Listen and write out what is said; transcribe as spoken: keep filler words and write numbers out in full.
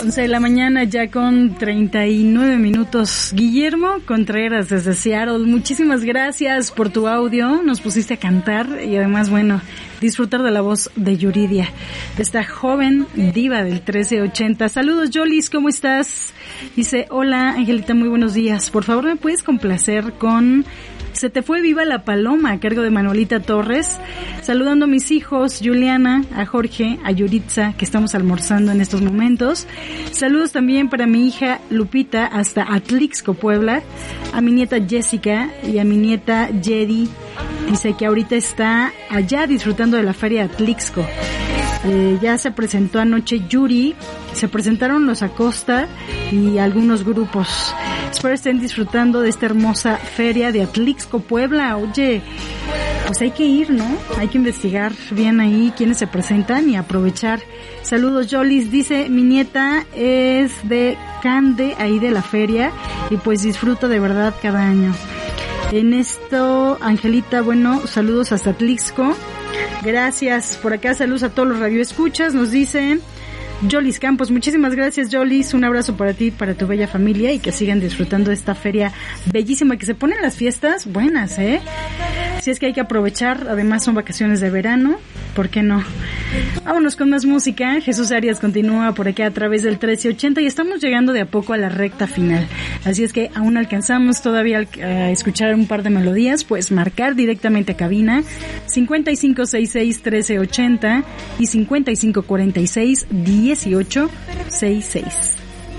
once de la mañana ya con treinta y nueve minutos. Guillermo Contreras desde Seattle, muchísimas gracias por tu audio, nos pusiste a cantar y además, bueno, disfrutar de la voz de Yuridia, esta joven diva del trece ochenta. Saludos, Jolis, ¿cómo estás? Dice, hola, Angelita, muy buenos días. Por favor, ¿me puedes complacer con Se te fue viva la paloma, a cargo de Manuelita Torres? Saludando a mis hijos, Juliana, a Jorge, a Yuritza, que estamos almorzando en estos momentos. Saludos también para mi hija Lupita hasta Atlixco, Puebla, a mi nieta Jessica y a mi nieta Jedi. Dice que ahorita está allá disfrutando de la feria de Atlixco. Eh, ya se presentó anoche Yuri, se presentaron los Acosta y algunos grupos. Espero estén disfrutando de esta hermosa feria de Atlixco, Puebla. Oye, pues hay que ir, ¿no? Hay que investigar bien ahí quiénes se presentan y aprovechar. Saludos, Jolis. Dice, mi nieta es de Cande, ahí de la feria, y pues disfruto de verdad cada año. En esto, Angelita, bueno, saludos hasta Atlixco. Gracias. Por acá, saludos a todos los radioescuchas. Nos dicen Jolis Campos, muchísimas gracias, Jolis, un abrazo para ti, para tu bella familia, y que sigan disfrutando de esta feria bellísima, que se ponen las fiestas buenas, ¿eh? Si es que hay que aprovechar, además son vacaciones de verano, ¿por qué no? Vámonos con más música. Jesús Arias continúa por acá a través del trece ochenta y estamos llegando de a poco a la recta final, así es que aún alcanzamos todavía a escuchar un par de melodías. Pues marcar directamente a cabina cincuenta y cinco sesenta y seis trece ochenta y cincuenta y cinco cuarenta y seis dieciocho sesenta y seis.